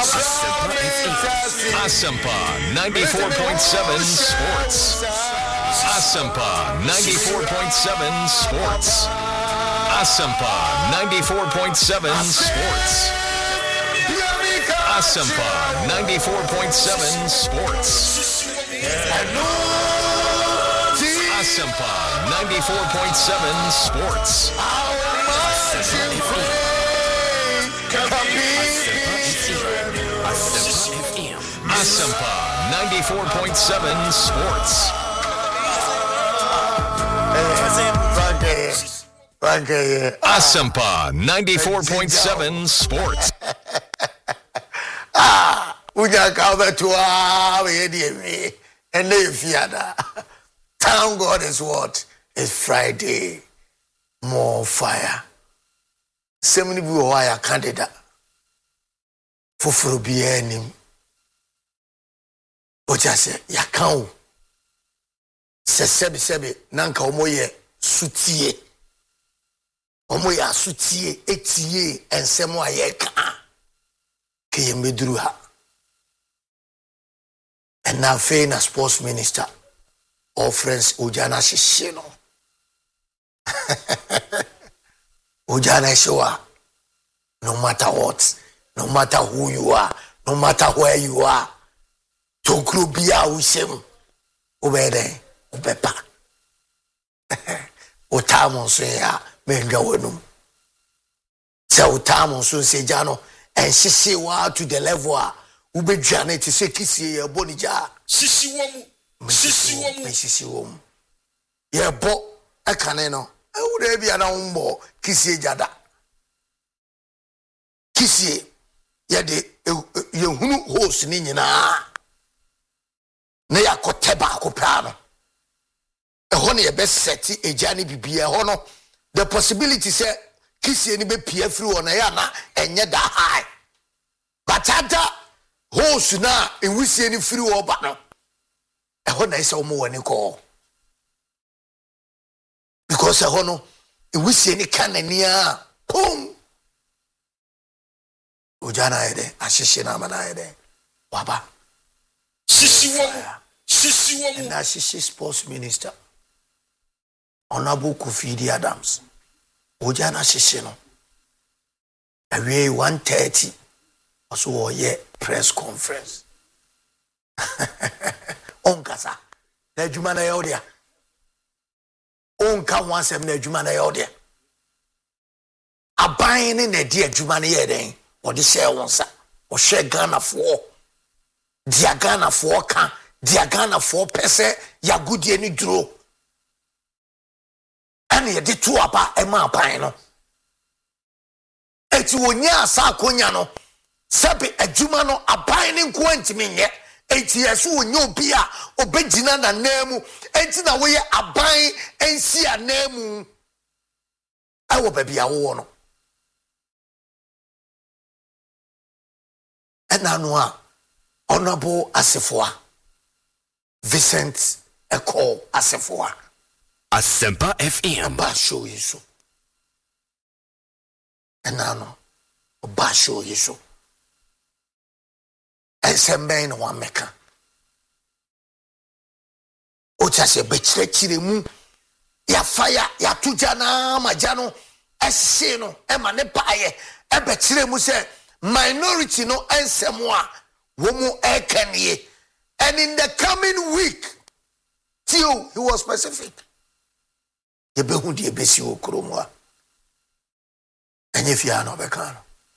Asempa 94.7 Sports. Asempa 94.7 Sports. Asempa 94.7 Sports. Asempa 94.7 Sports. Asempa 94.7 Sports. Asempa 94.7 Sports. Asempa 94.7 Sports. Uja kabe tuwa we and fiada. Thank God is what? It's Friday. More fire. So many people are candidate. For be any. But I say, ya can. Sebi nanka omoye sutie. Omoya sutie etie ensemo ayeka. Ke meduru ha. And now Faina sports minister. All friends Ujana Shishino. Ujana Shua. No matter what, no matter who you are, no matter where you are, Tokru Bia Usem Ubede Ubepa. Utamon Suya Benga Wenum. So Utamon Sujano and Shishiwa to the level Ube Janet to say Kissi Bonija. Shishiwamu. Shishiwamu. Yeah, bo a caneno. I would be an umbo Kissi Jada. Kissi Yade Yahunu host Nina Nea Koteba Copano. A honey a best seti a Johnny Bibia Hono. The possibility said Kissi any be PF on Ayana and yet high. Batata host na in we see any free or battle. A honor is almost when you call. Because a honor, if we see any cannon near, boom. Ujana ede, Ashishina Manaede, Waba. Shishiwamu. And Ashishi sports minister. Honorable Kufidi Adams. Ujana Shishino. Away 1:30. Also, yeah, press conference. Onkasa. Na juma na yodia. Onka wansem na juma na yodia. Aban ne na di juma na yeden. Odi share wonsa. O share Ghana for. Dia Ghana for kan. Dia Ghana for pese ya gudie ni duro. Ane ye di tu apa ema apan no. Eti wonya asa akonya no. Sabi adwuma no aban ne nko antimi nye enti yeso onyo bia obegina na nemu enti na we aban ensi anemu awo baby awo no enanu a honorable Asefoa Vincent Eko Asefoa Asempa FM ba show yeso enanu ba show yeso Sembe no one meka. Ocha se bechire mu ya fire ya tuja na majano ese no e ma ne paaye e bechire mu se minority no ensemo a wo mu ekanie. And in the coming week till he was specific. Ye be hu de besi okromo a. Enye fia no beka no.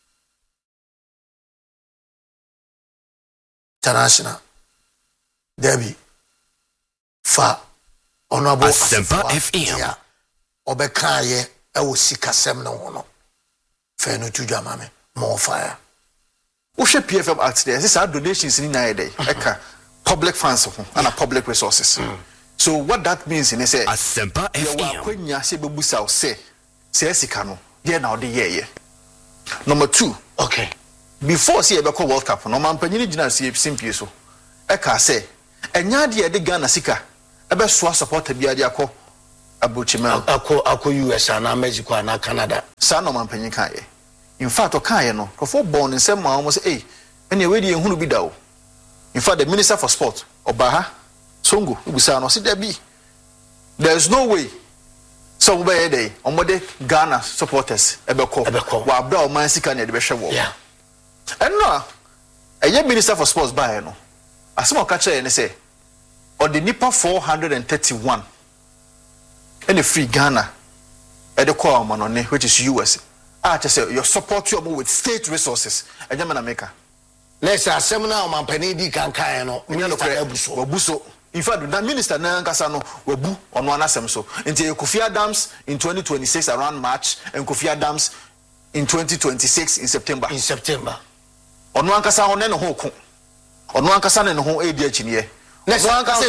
International Debbie fa honorable Asempa FM ya obeka ye e wo sikasem no ho no fe no tudwa mame more fire wo hwe PFM act there say donations ni na dey eka public funds ho and public resources so what that means in say Asempa FM ya kwanya se bebusa wo say sika no ye na ode ye number 2 okay before see ebe World Cup no man panyini gina see simpie so e ka say enya de de Ghana sika ebe so support bia de akọ abochima akọ US and Mexico and Canada sa no man panyin kan ye in fact o kan ye no for born in say ma mo say Anyway, the Hunu Bidao. In fact, the Minister for Sport, Obaha, Songo, Ubusano, see there be. There's no way. So we day on Ghana supporters, Ebeko, Wabra, Mansika, and the Beshaw. Yeah. And now, a young Minister for Sports by no. As someone catch and say, or the Nipa 431 and the free Ghana at the core money, which is US. I just say, your support your move with state resources. And Yamana Maker. Let's say, seminar on Penedi Kankano, Wabuso. In fact, the minister Nankasano Wabu on one asemso. Into Kofi Adams in 2026 around March, and Kofi Adams in 2026 in September. On one Kasa on no home. On one Kasan and home ADH. Yes,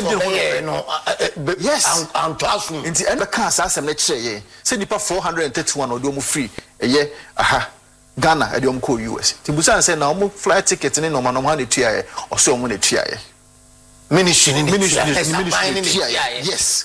and classroom. In the end, the cars as let's say, send you 431 or do free a year. Aha, Ghana at the Omco US. Tibusan said now more flight tickets in no man money TIA or so many TIA. Ministry, yes.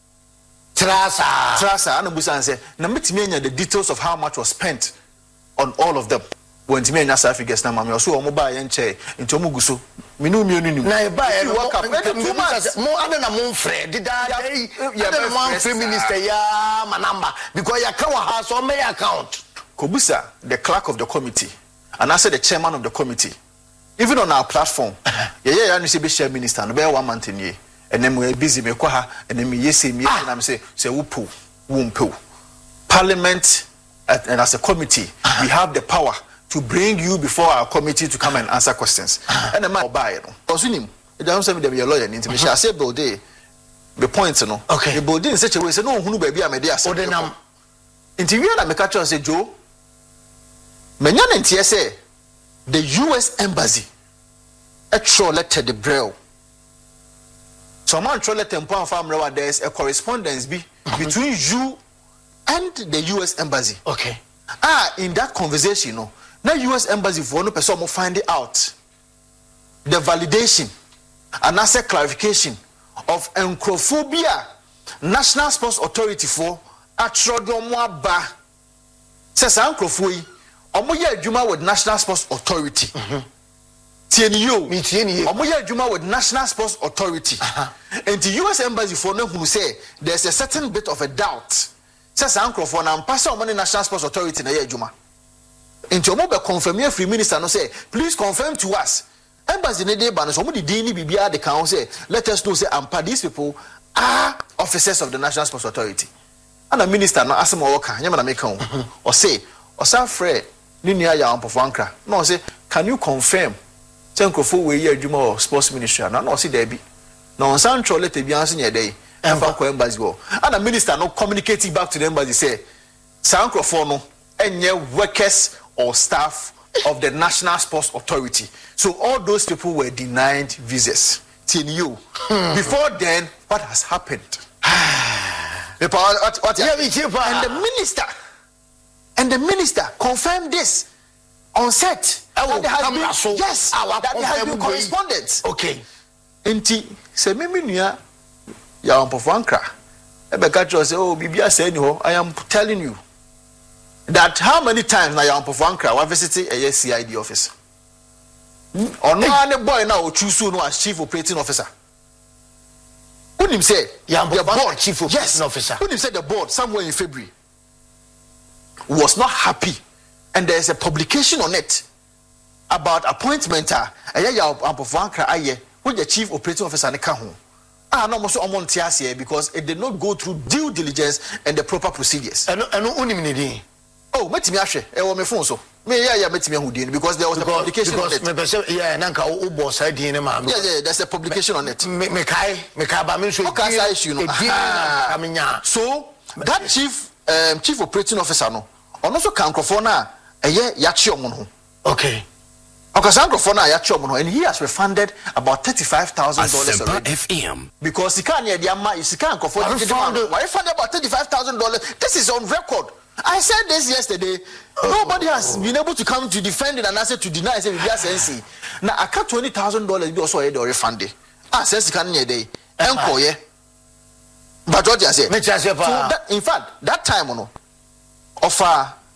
Trasa, and Busan said, Namitmania the details of how much was spent on all of them. When to me and South Africa, Namami, or so mobile and chair into Muguso. Minu, now buy walk up 2 months more than a moon Fred. Did I? One free minister, yeah, my number because your cover house on my account. Kobusa, the clerk of the committee, and I said the chairman of the committee, even on our platform, yeah, you see, be share minister, and bear 1 month in ye, and then we're busy, me kwaha, and then me yes, me, and I'm say, wumpu. Parliament, and as a committee, we have the power to bring you before our committee to come and answer questions. And the man buy it. Because we don't say them your lawyer into me. I say the points, no. Okay. The body in such a way, say no, who baby I'm a dear. So then interview and I catch and say, Joe, Menyan and TSA, the US Embassy, a troll letter the braille. Someone troll letter and farm there is a correspondence between you and the US Embassy. Okay. In that conversation, no. Now US Embassy for no person will find it out. The validation and answer clarification of Encrophobia National Sports Authority for Atrodomwa Ba. Says Encrophobi, Omoya Juma with National Sports Authority. TNU, Omoya Juma with National Sports Authority. And the US Embassy for no who say there's a certain bit of a doubt. Says Encrophobia and pass on money National Sports Authority na Juma. Into a confirm your free minister no say, please confirm to us. Embassy ne day ban so the dini bibia the council say, let us know say these people are officers of the National Sports Authority. And a minister no ask mo worker, nyama na make or say, or some friend ni nia ya ampofankra. No say, can you confirm? Tenkrofo we here adwuma sports ministry no see there be. No san tro let be answer your day. Emfa ko embassy go. And a minister no communicating back to the embassy say, Sankrofo no enye workers or staff of the National Sports Authority. So all those people were denied visas. TNU. Before then, what has happened? And the minister confirmed this on set. That there has been correspondence. Okay. Enti se meminia ya ampofankra. Ebeka say, oh, Bibia say I am telling you that how many times now your Ampofankra was visiting a CID office? Or no boy now choose no as chief operating officer. Who him say your board chief operating officer? Who him say the board somewhere in February was not happy, and there is a publication on it about appointment. Your Ampofankra aye who the chief operating officer ne ka ho. No more so because it did not go through due diligence and the proper procedures. Oh, met me ashe. Me phone so. Me met me who did because there was a publication on it. Yeah, there's a publication on it. So that chief operating officer no. Also Sankrofo na yachi omo. Okay. And he has refunded about $35,000 already. Because he can't refund about $35,000. This is on record. I said this yesterday. Nobody has been able to come to defend it and answer to deny. Say we are sensi. Now I cut $20,000 be also already refunded. Says he can't day. Enkoye. But what you say? So that, in fact, that time offer